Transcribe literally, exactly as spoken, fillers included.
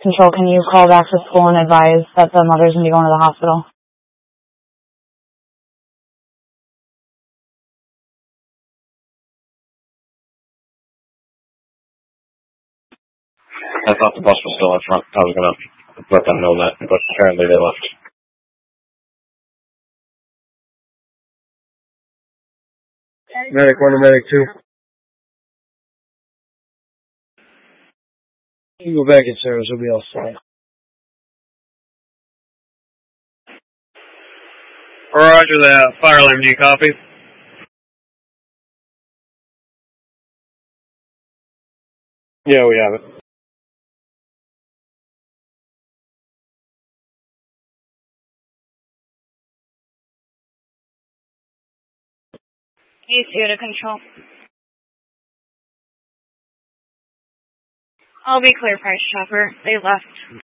Control, can you call back to school and advise that the mother's going to be going to the hospital? I thought the bus was still in front. I was going to let them know that, but apparently they left. Medic one to medic two. You can go back in service, we'll be all set. Roger that. Fire alarm, do you copy? Yeah, we have it. A two to Control. I'll be clear, Price Chopper. They left.